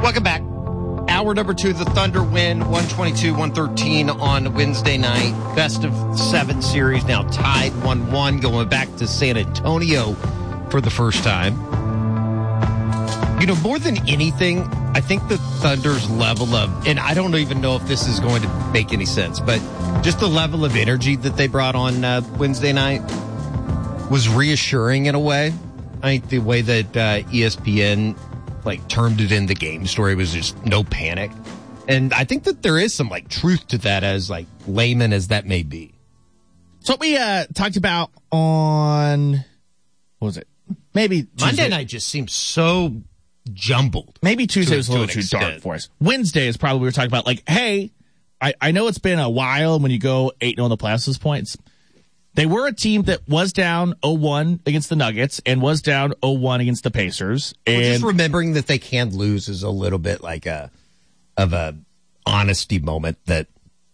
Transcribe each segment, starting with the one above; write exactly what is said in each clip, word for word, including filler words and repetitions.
Welcome back. Hour number two, the Thunder win one twenty-two one thirteen on Wednesday night. Best of seven series now tied one one, going back to San Antonio for the first time. You know, more than anything, I think the Thunder's level of, and I don't even know if this is going to make any sense, but just the level of energy that they brought on uh, Wednesday night was reassuring in a way. I think the way that uh, E S P N like termed it in the game story was just no panic. And I think that there is some like truth to that, as like layman as that may be. So what we uh, talked about on, what was it? Maybe Tuesday. Monday night just seems so jumbled. Maybe Tuesday to, was a little too extent. dark for us. Wednesday is probably we were talking about like, hey, I, I know it's been a while when you go eight oh in the playoffs at this point. They were a team that was down oh one against the Nuggets and was down oh one against the Pacers. And well, just remembering that they can lose is a little bit like a of a honesty moment that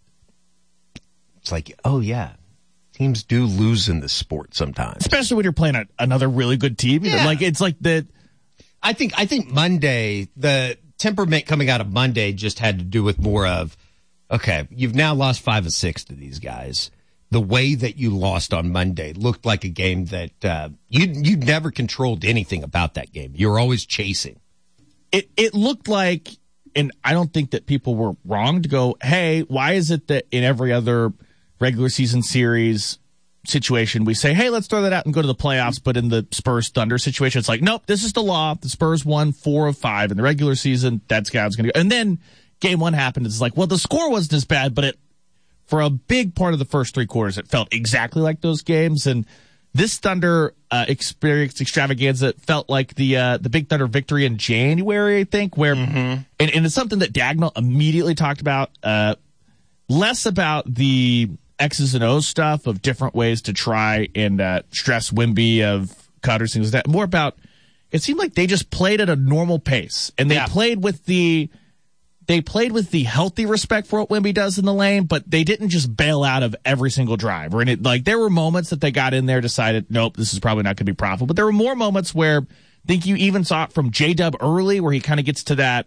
it's like, oh yeah, teams do lose in this sport sometimes. Especially when you're playing a, another really good team. You know, Yeah. like it's like the I think I think Monday, the temperament coming out of Monday just had to do with more of, okay, you've now lost five of six to these guys. The way that you lost on Monday looked like a game that uh, you you never controlled anything about that game. You were always chasing. it it looked like, and I don't think that people were wrong to go, hey, why is it that in every other regular season series situation we say, hey, let's throw that out and go to the playoffs, but in the Spurs Thunder situation, it's like, nope, this is the law. The Spurs won four of five in the regular season. That's how it's going to go. And then game one happened. It's like, well, the score wasn't as bad, but it for a big part of the first three quarters, it felt exactly like those games. And this Thunder uh, experience extravaganza felt like the uh, the big Thunder victory in January, I think, where mm-hmm. and, and it's something that Dagnall immediately talked about, uh, less about the X's and O's stuff of different ways to try and uh, stress Wemby of cutters, things like that. More about, it seemed like they just played at a normal pace, and they yeah. played with the They played with the healthy respect for what Wemby does in the lane, but they didn't just bail out of every single drive. Or in it, like there were moments that they got in there, decided, nope, this is probably not going to be profitable. But there were more moments where I think you even saw it from J-Dub early, where he kind of gets to that,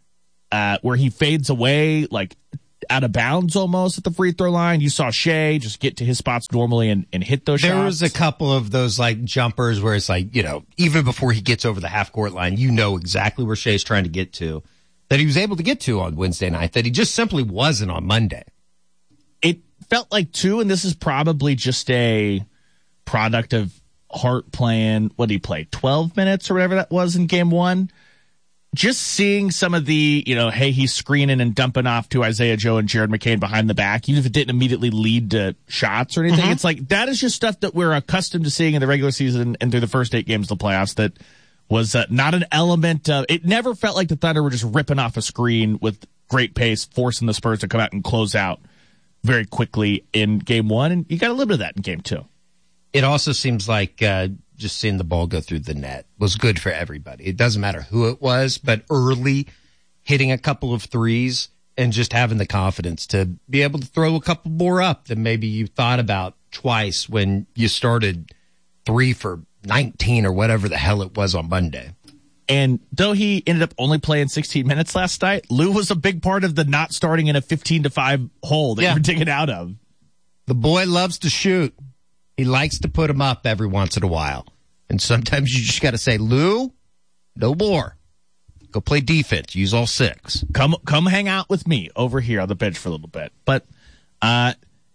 uh, where he fades away, like out of bounds almost at the free throw line. You saw Shea just get to his spots normally and, and hit those there shots. There was a couple of those like jumpers where it's like, you know, even before he gets over the half court line, you know exactly where Shea's trying to get to. That he was able to get to on Wednesday night, that he just simply wasn't on Monday. It felt like, too, and this is probably just a product of Hart playing, what did he play, twelve minutes or whatever that was in game one? Just seeing some of the, you know, hey, he's screening and dumping off to Isaiah Joe and Jared McCain behind the back, even if it didn't immediately lead to shots or anything. Mm-hmm. It's like, that is just stuff that we're accustomed to seeing in the regular season and through the first eight games of the playoffs that was uh, not an element of, it never felt like the Thunder were just ripping off a screen with great pace, forcing the Spurs to come out and close out very quickly in game one. And you got a little bit of that in game two. It also seems like uh, just seeing the ball go through the net was good for everybody. It doesn't matter who it was, but early hitting a couple of threes and just having the confidence to be able to throw a couple more up than maybe you thought about twice when you started three for nineteen or whatever the hell it was on Monday. And though he ended up only playing sixteen minutes last night, Lou was a big part of the not starting in a fifteen to five hole that yeah. you're digging out of. The boy loves to shoot. He likes to put him up every once in a while. And sometimes you just got to say, Lou, no more. Go play defense. Use all six. Come come hang out with me over here on the bench for a little bit. But uh,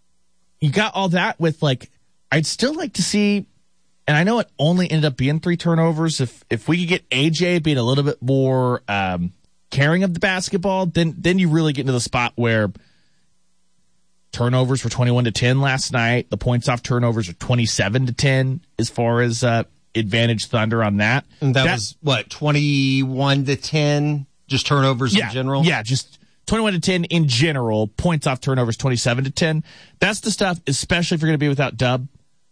you got all that with, like, I'd still like to see, and I know it only ended up being three turnovers. If if we could get A J being a little bit more um, caring of the basketball, then then you really get into the spot where turnovers were twenty-one to ten last night. The points off turnovers are twenty-seven to ten as far as uh, advantage Thunder on that. And that, that was, what, twenty-one to ten? Just turnovers yeah, in general? Yeah, just twenty-one to ten in general. Points off turnovers twenty-seven to ten. That's the stuff, especially if you're going to be without Dub.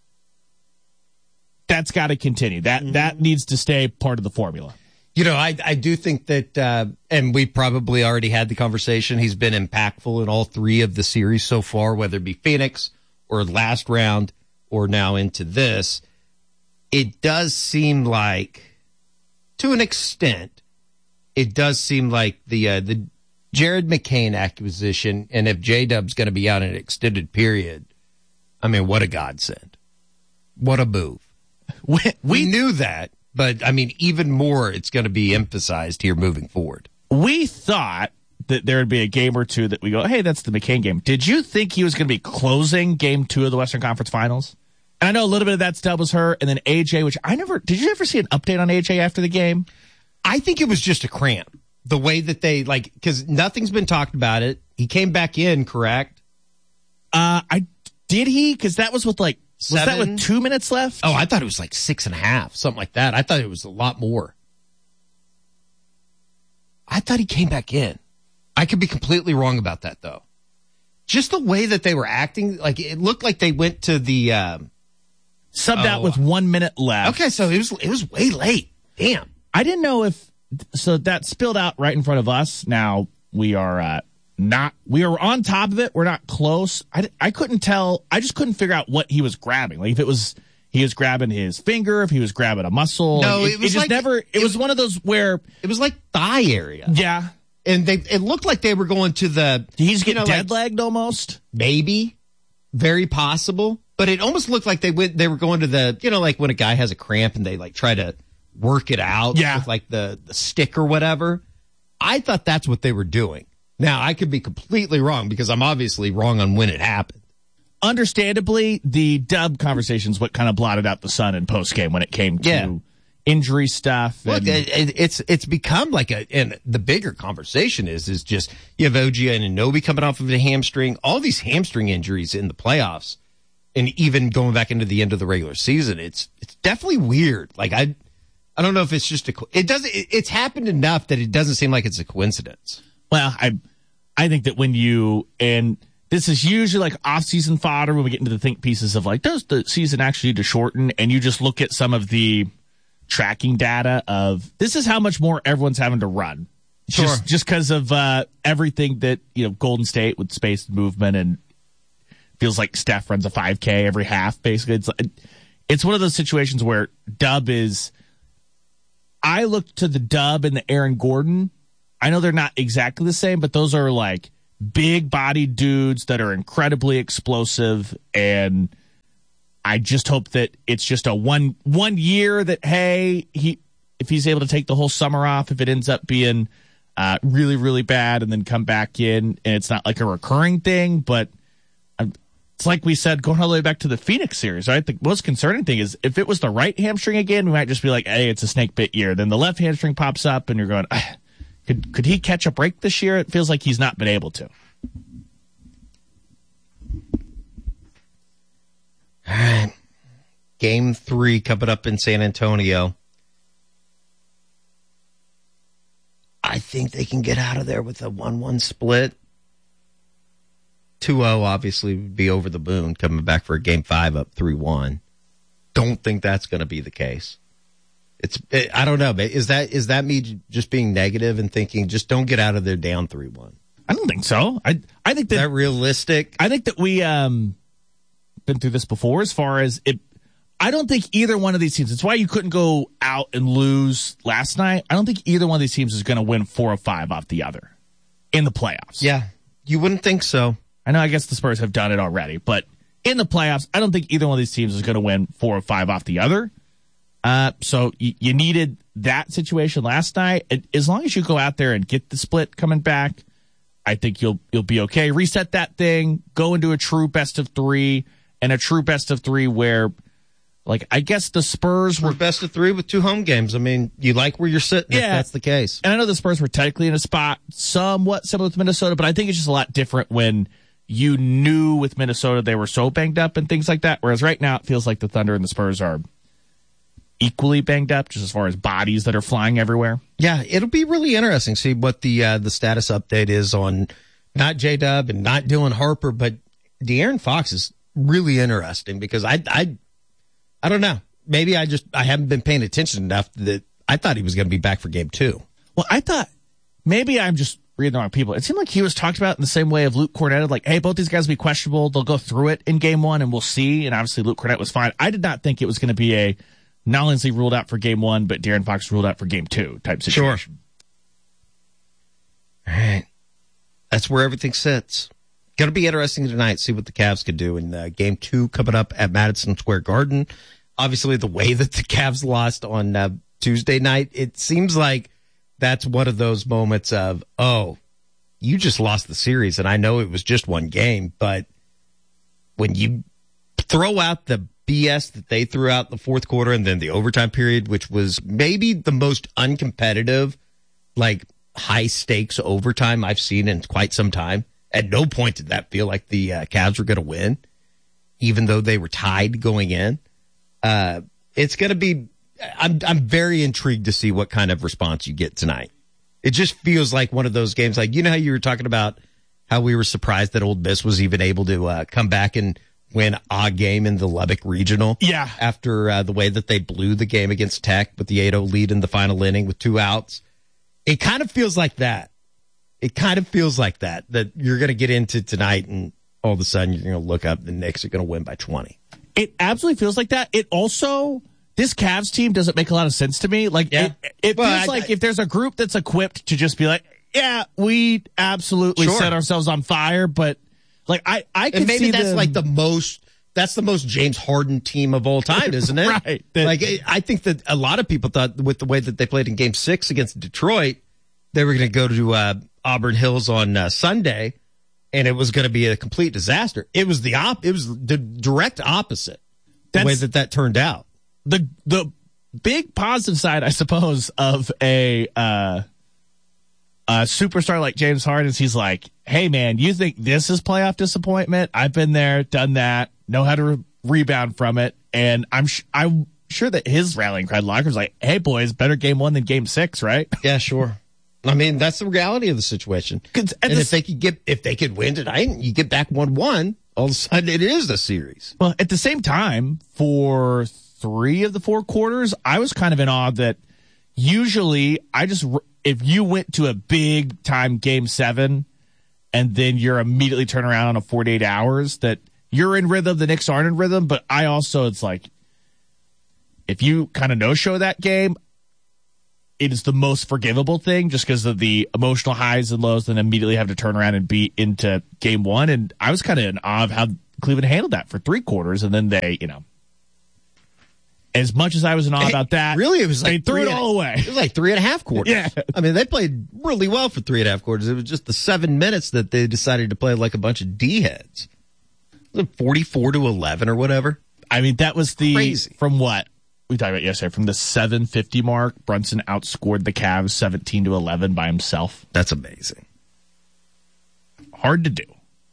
That's got to continue. That mm-hmm. that needs to stay part of the formula. You know, I I do think that, uh, and we probably already had the conversation, he's been impactful in all three of the series so far, whether it be Phoenix or last round or now into this. It does seem like, to an extent, it does seem like the uh, the Jared McCain acquisition, and if J-Dub's going to be out in an extended period, I mean, what a godsend. What a move. We, we, we knew that, but, I mean, even more it's going to be emphasized here moving forward. We thought that there would be a game or two that we go, hey, that's the McCain game. Did you think he was going to be closing game two of the Western Conference Finals? And I know a little bit of that stub was her, and then A J, which I never, did you ever see an update on A J after the game? I think it was just a cramp. The way that they, like, because nothing's been talked about it. He came back in, correct? Uh, I did he? Because that was with like, was Seven? that with two minutes left? Oh, I thought it was like six and a half, something like that. I thought it was a lot more. I thought he came back in. I could be completely wrong about that, though. Just the way that they were acting, like, it looked like they went to the, um, subbed oh. out with one minute left. Okay, so it was, it was way late. Damn. I didn't know if, so that spilled out right in front of us. Now we are uh, not, we are on top of it. We're not close. I, I couldn't tell. I just couldn't figure out what he was grabbing. Like if it was, he was grabbing his finger, if he was grabbing a muscle. No, like, it, it was it just like, never, it, it was one of those where. It was like thigh area. Yeah. And they, it looked like they were going to the. He's getting you know, dead like, legged almost. Maybe. Very possible. But it almost looked like they went, they were going to the, you know, like when a guy has a cramp and they like try to work it out yeah. with like the, the stick or whatever. I thought that's what they were doing. Now, I could be completely wrong because I'm obviously wrong on when it happened. Understandably, the Dub conversation's what kind of blotted out the sun in postgame when it came to yeah. injury stuff. Look, and, it, it's it's become like a, and the bigger conversation is is just you have O G Anunoby coming off of a hamstring, all these hamstring injuries in the playoffs, and even going back into the end of the regular season. It's it's definitely weird. Like I, I don't know if it's just a, it doesn't, it, it's happened enough that it doesn't seem like it's a coincidence. Well, I, I think that when you, and this is usually like off-season fodder when we get into the think pieces of like, does the season actually need to shorten? And you just look at some of the tracking data of this is how much more everyone's having to run. Sure. Just, just because of uh, everything that, you know, Golden State with space movement and feels like Steph runs a five K every half, basically. It's, it's one of those situations where Dub is, I look to the Dub and the Aaron Gordon. I know they're not exactly the same, but those are like big bodied dudes that are incredibly explosive. And I just hope that it's just a one, one year that, hey, he, if he's able to take the whole summer off, if it ends up being uh, really, really bad and then come back in and it's not like a recurring thing, but I'm, it's like we said, going all the way back to the Phoenix series, right? The most concerning thing is if it was the right hamstring again, we might just be like, hey, it's a snake bit year. Then the left hamstring pops up and you're going, ah, could could he catch a break this year? It feels like he's not been able to. All right. Game three coming up in San Antonio. I think they can get out of there with a one one split. two oh obviously would be over the moon coming back for a game five up three one. Don't think that's going to be the case. It's it, I don't know. Is that is that me just being negative and thinking just don't get out of there down three one? I don't think so. I I think that, is that realistic? I think that we um been through this before as far as it. I don't think either one of these teams. It's why you couldn't go out and lose last night. I don't think either one of these teams is going to win four or five off the other in the playoffs. Yeah, you wouldn't think so. I know. I guess the Spurs have done it already, but in the playoffs, I don't think either one of these teams is going to win four or five off the other. Uh, so you, you needed that situation last night. And as long as you go out there and get the split coming back, I think you'll you'll be okay. Reset that thing, go into a true best of three, and a true best of three where, like, I guess the Spurs were We're best of three with two home games. I mean, you like where you're sitting yeah. if that's the case. And I know the Spurs were technically in a spot somewhat similar to Minnesota, but I think it's just a lot different when you knew with Minnesota they were so banged up and things like that. Whereas right now it feels like the Thunder and the Spurs are equally banged up just as far as bodies that are flying everywhere. Yeah, it'll be really interesting to see what the uh, the status update is on not J-Dub and not Dylan Harper, but De'Aaron Fox is really interesting because I I I don't know. Maybe I just I haven't been paying attention enough that I thought he was going to be back for game two. Well, I thought maybe I'm just reading the wrong people. It seemed like he was talked about in the same way of Luke Cornett, like, hey, both these guys will be questionable. They'll go through it in game one and we'll see. And obviously Luke Cornett was fine. I did not think it was going to be a not only is he ruled out for game one, but De'Aaron Fox ruled out for game two type situation. Sure. All right. That's where everything sits. Going to be interesting tonight, see what the Cavs could do in uh, game two coming up at Madison Square Garden. Obviously, the way that the Cavs lost on uh, Tuesday night, it seems like that's one of those moments of, oh, you just lost the series. And I know it was just one game, but when you throw out the B S that they threw out in the fourth quarter and then the overtime period, which was maybe the most uncompetitive, like high stakes overtime I've seen in quite some time. At no point did that feel like the uh, Cavs were going to win, even though they were tied going in. Uh, it's going to be, I'm, I'm very intrigued to see what kind of response you get tonight. It just feels like one of those games, like, you know how you were talking about how we were surprised that Ole Miss was even able to uh, come back and win a game in the Lubbock Regional. Yeah. After uh, the way that they blew the game against Tech with the eight oh lead in the final inning with two outs. It kind of feels like that. It kind of feels like that, that you're going to get into tonight and all of a sudden you're going to look up and the Knicks are going to win by twenty. It absolutely feels like that. It also, this Cavs team doesn't make a lot of sense to me. Like, yeah. it, it well, feels I, like I, if there's a group that's equipped to just be like, yeah, we absolutely sure. set ourselves on fire, but like, I, I can and maybe see that's them, like the most, that's the most James Harden team of all time, isn't it? Right. That, like, I think that a lot of people thought with the way that they played in game six against Detroit, they were going to go to uh, Auburn Hills on uh, Sunday, and it was going to be a complete disaster. It was the op. It was the direct opposite. The way that that turned out. The the big positive side, I suppose, of a uh, a superstar like James Harden is he's like, hey man, you think this is playoff disappointment? I've been there, done that, know how to re- rebound from it, and I'm sh- I'm sure that his rallying cry locker is like, hey boys, better game one than game six, right? Yeah, sure. I mean, that's the reality of the situation. And the, if they could get, if they could win tonight, you get back one one. All of a sudden, it is a series. Well, at the same time, for three of the four quarters, I was kind of in awe that usually I just, if you went to a big time game seven and then you're immediately turn around on a forty-eight hours, that you're in rhythm, the Knicks aren't in rhythm. But I also, it's like, if you kind of no show that game, it is the most forgivable thing just because of the emotional highs and lows, then immediately have to turn around and be into game one. And I was kind of in awe of how Cleveland handled that for three quarters. And then they, you know, as much as I was in awe it, about that, really, it was like they threw it all a, away. It was like three and a half quarters. Yeah. I mean, they played really well for three and a half quarters. It was just the seven minutes that they decided to play like a bunch of D heads. Was it forty-four to eleven or whatever? I mean, that was the, crazy. From what we talked about yesterday, from the seven fifty mark, Brunson outscored the Cavs seventeen to eleven by himself. That's amazing. Hard to do.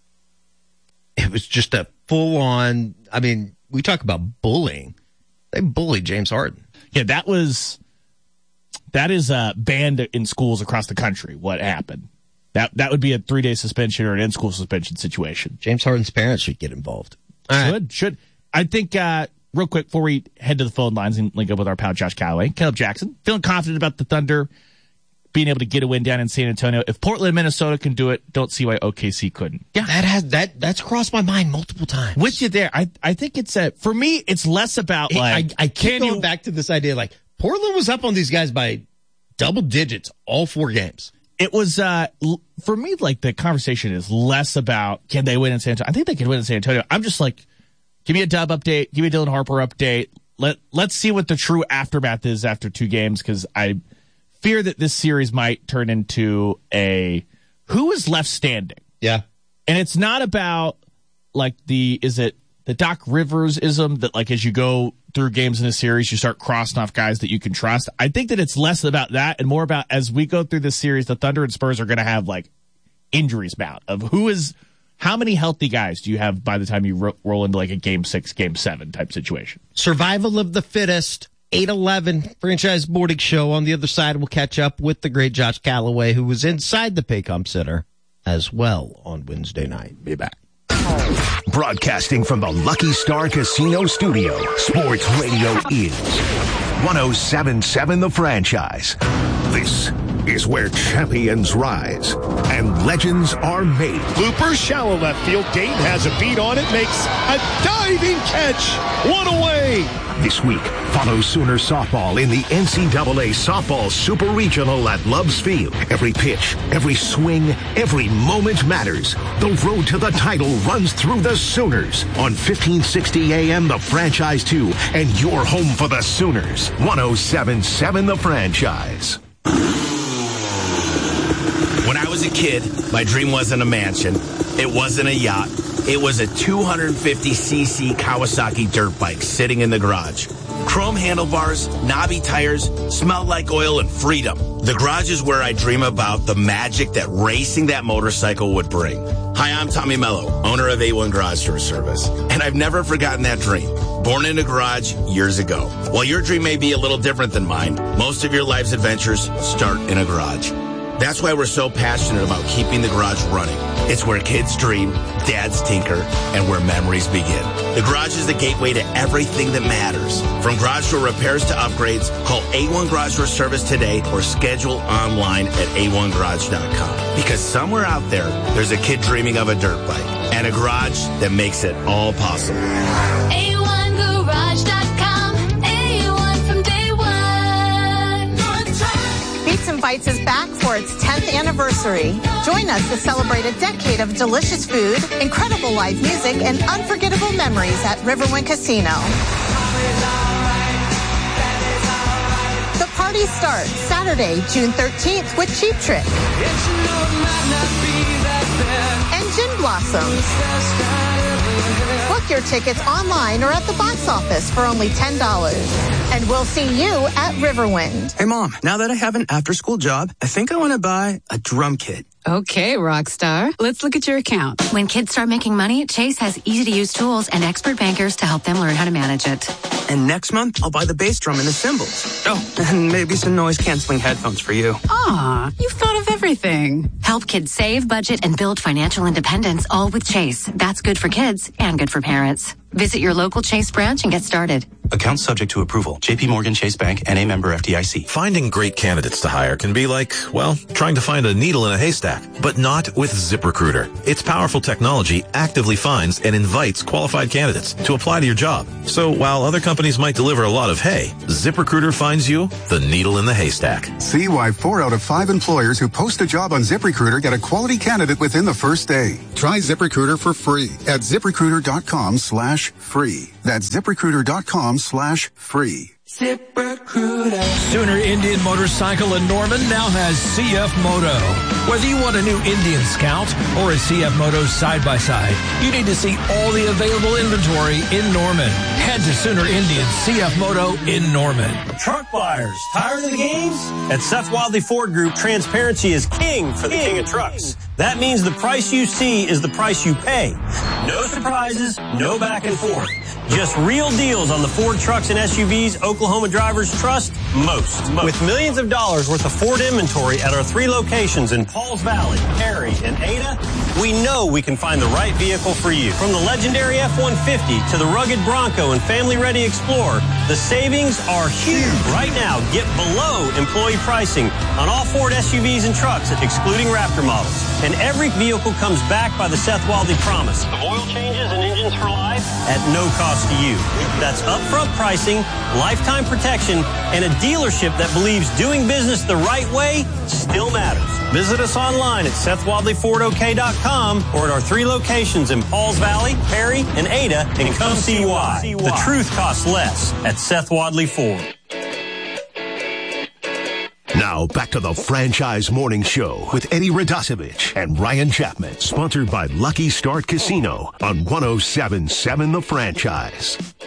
It was just a full on, I mean, we talk about bullying. They bullied James Harden. Yeah, that was, that is uh, banned in schools across the country, what happened. That that would be a three-day suspension or an in-school suspension situation. James Harden's parents should get involved. All should, right. should. I think, uh, real quick, before we head to the phone lines and link up with our pal Josh Calloway, Caleb Jackson, feeling confident about the Thunder being able to get a win down in San Antonio. If Portland, Minnesota can do it, don't see why O K C couldn't. Yeah, that has that that's crossed my mind multiple times. With you there, I I think it's a, for me, it's less about like I, I keep going you, back to this idea like Portland was up on these guys by double digits all four games. It was uh for me like the conversation is less about can they win in San Antonio. I think they can win in San Antonio. I'm just like, give me a Dub update, give me a Dylan Harper update. Let let's see what the true aftermath is after two games because I fear that this series might turn into a who is left standing. Yeah. And it's not about like the, is it the Doc Rivers ism that like as you go through games in a series, you start crossing off guys that you can trust. I think that it's less about that and more about as we go through this series, the Thunder and Spurs are going to have like injuries bout of who is, how many healthy guys do you have by the time you ro- roll into like a game six, game seven type situation? Survival of the fittest. eight eleven Franchise Boarding Show. On the other side, we'll catch up with the great Josh Calloway, who was inside the Paycom Center as well on Wednesday night. Be back. Broadcasting from the Lucky Star Casino Studio, Sports Radio is one oh seven point seven The Franchise. This is where champions rise and legends are made. Looper, shallow left field. Dayton has a beat on it, makes a diving catch. One away. This week, follow Sooner softball in the N C double A Softball Super Regional at Love's Field. Every pitch, every swing, every moment matters. The road to the title runs through the Sooners on fifteen sixty A M The Franchise two, and your home for the Sooners. one oh seven point seven The Franchise. When I was a kid, my dream wasn't a mansion. It wasn't a yacht. It was a two hundred fifty c c Kawasaki dirt bike sitting in the garage. Chrome handlebars, knobby tires, smelled like oil and freedom. The garage is where I dream about the magic that racing that motorcycle would bring. Hi, I'm Tommy Mello, owner of A one Garage Door Service, and I've never forgotten that dream. Born in a garage years ago. While your dream may be a little different than mine, most of your life's adventures start in a garage. That's why we're so passionate about keeping the garage running. It's where kids dream, dads tinker, and where memories begin. The garage is the gateway to everything that matters. From garage door repairs to upgrades, call A one Garage Door Service today or schedule online at A one garage dot com. Because somewhere out there, there's a kid dreaming of a dirt bike and a garage that makes it all possible. A one garage dot com. A one from day one. Beats and Bites is back for its tenth anniversary. Join us to celebrate a decade of delicious food, incredible live music, and unforgettable memories at Riverwind Casino. The party starts Saturday, June thirteenth with Cheap Trick and Gin Blossoms. Book your tickets online or at the box office for only ten dollars. And we'll see you at Riverwind. Hey, Mom, now that I have an after-school job, I think I want to buy a drum kit. Okay, Rockstar. Let's look at your account. When kids start making money, Chase has easy-to-use tools and expert bankers to help them learn how to manage it. And next month, I'll buy the bass drum and the cymbals. Oh, and maybe some noise-canceling headphones for you. Aw, you've thought of everything. Help kids save, budget, and build financial independence, all with Chase. That's good for kids and good for parents. Visit your local Chase branch and get started. Account subject to approval. J P Morgan Chase Bank, N A member F D I C. Finding great candidates to hire can be like, well, trying to find a needle in a haystack, but not with ZipRecruiter. Its powerful technology actively finds and invites qualified candidates to apply to your job. So while other companies might deliver a lot of hay, ZipRecruiter finds you the needle in the haystack. See why four out of five employers who post a job on ZipRecruiter get a quality candidate within the first day. Try ZipRecruiter for free at ZipRecruiter.com slash free. That's ZipRecruiter.com slash free. ZipRecruiter. Sooner Indian Motorcycle in Norman now has C F Moto. Whether you want a new Indian Scout or a C F Moto side-by-side, you need to see all the available inventory in Norman. Head to Sooner Indian C F Moto in Norman. Truck buyers, tired of the games? At Seth Wadley Ford Group, transparency is king for the king of trucks. That means the price you see is the price you pay. No surprises, no back and forth. Just real deals on the Ford trucks and S U Vs Oklahoma drivers trust most. most. With millions of dollars worth of Ford inventory at our three locations in Pauls Valley, Perry, and Ada, we know we can find the right vehicle for you. From the legendary F one fifty to the rugged Bronco and family-ready Explorer, the savings are huge. Right now, get below employee pricing on all Ford S U Vs and trucks, excluding Raptor models. And every vehicle comes back by the Seth Wadley promise of oil changes and engines for life at no cost to you. That's upfront pricing, lifetime protection, and a dealership that believes doing business the right way still matters. Visit us online at Seth Wadley Ford O K dot com or at our three locations in Pauls Valley, Perry, and Ada, and come see why. The truth costs less at Seth Wadley Ford. Now, back to the Franchise Morning Show with Eddie Radosevich and Ryan Chapman, sponsored by Lucky Start Casino on one oh seven point seven The Franchise.